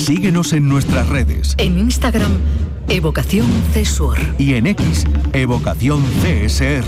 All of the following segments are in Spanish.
Síguenos en nuestras redes. En Instagram, Evocación CSUR. Y en X, Evocación CSR.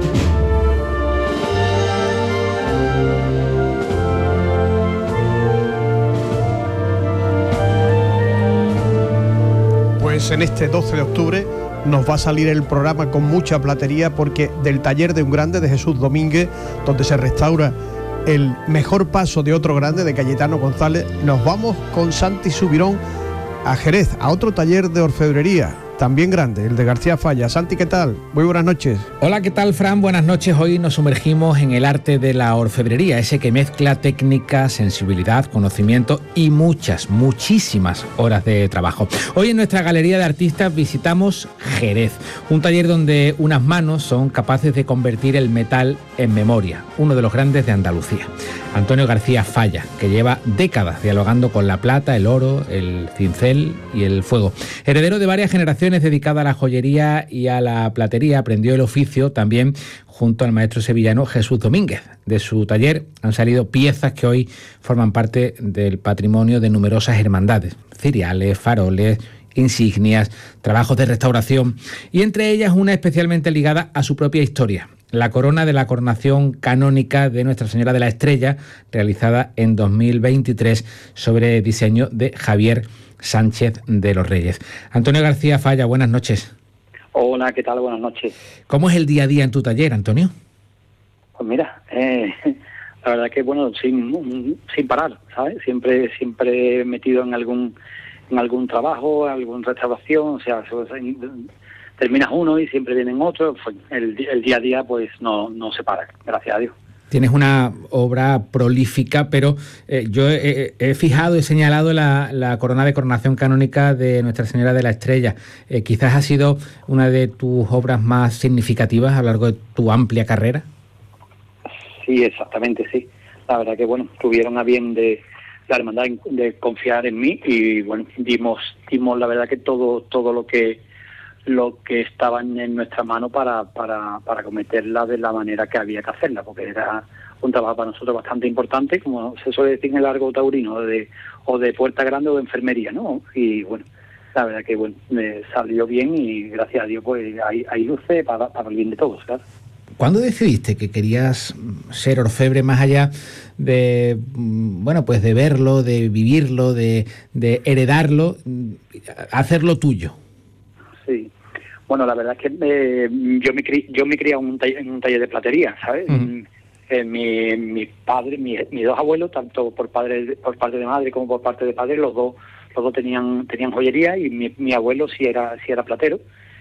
Pues en este 12 de octubre nos va a salir el programa con mucha platería, porque del taller de un grande, de Jesús Domínguez, donde se restaura el mejor paso de otro grande, de Cayetano González, nos vamos con Santi Subirón a Jerez, a otro taller de orfebrería, también grande, el de García Falla. Santi, ¿qué tal? Muy buenas noches. Hola, ¿qué tal, Fran? Buenas noches. Hoy nos sumergimos en el arte de la orfebrería, ese que mezcla técnica, sensibilidad, conocimiento y muchísimas horas de trabajo. Hoy en nuestra galería de artistas visitamos Jerez, un taller donde unas manos son capaces de convertir el metal en memoria, uno de los grandes de Andalucía. Antonio García Falla, que lleva décadas dialogando con la plata, el oro, el cincel y el fuego. Heredero de varias generaciones dedicadas a la joyería y a la platería, aprendió el oficio también junto al maestro sevillano Jesús Domínguez. De su taller han salido piezas que hoy forman parte del patrimonio de numerosas hermandades, ciriales, faroles, insignias, trabajos de restauración, y entre ellas una especialmente ligada a su propia historia: la corona de la coronación canónica de Nuestra Señora de la Estrella, realizada en 2023 sobre diseño de Javier Sánchez de los Reyes. Antonio García Falla, buenas noches. Hola, ¿qué tal? Buenas noches. ¿Cómo es el día a día en tu taller, Antonio? Pues mira, la verdad que bueno, sin parar, ¿sabes? Siempre metido en algún trabajo, alguna restauración, o sea, terminas uno y siempre vienen otros. El día a día pues no se para, gracias a Dios. Tienes una obra prolífica, pero yo he fijado, he señalado la corona de coronación canónica de Nuestra Señora de la Estrella. Quizás ha sido una de tus obras más significativas a lo largo de tu amplia carrera. Sí, exactamente, sí. La verdad que bueno, tuvieron a bien de la hermandad de confiar en mí, y bueno, dimos la verdad que todo lo que estaba en nuestra mano para cometerla de la manera que había que hacerla, porque era un trabajo para nosotros bastante importante, como se suele decir en el argot taurino, o de puerta grande o de enfermería, ¿no? Y bueno, la verdad que bueno, me salió bien, y gracias a Dios pues hay luces para el bien de todos, claro. ¿Cuándo decidiste que querías ser orfebre, más allá de, bueno, pues de verlo, de vivirlo, de heredarlo, hacerlo tuyo? Sí. Bueno, la verdad es que yo me crié en un taller de platería, ¿sabes? Uh-huh. Mis padres, mis dos abuelos, tanto por parte de madre como por parte de padre, los dos tenían joyería, y mi abuelo sí era platero,